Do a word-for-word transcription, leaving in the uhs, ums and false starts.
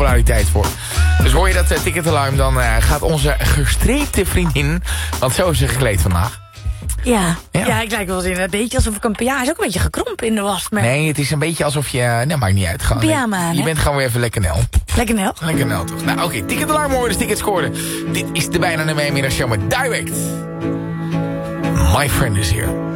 populariteit voor. Dus hoor je dat uh, ticketalarm, dan uh, gaat onze gestreepte vriendin, want zo is ze gekleed vandaag. Ja, Ja. ja, ik lijk wel eens in een beetje alsof ik een pyjama... Hij is ook een beetje gekrompen in de was. Maar... Nee, het is een beetje alsof je... Nee, maakt niet uit. Gewoon, pyjama aan, je hè? bent gewoon weer even lekker nel. Lekker nel. Lekker nel, toch? Nou, oké. Okay. Ticketalarm hoor, dus tickets scoren. Dit is de bijna nummer één middagshow met Direct. My friend is here.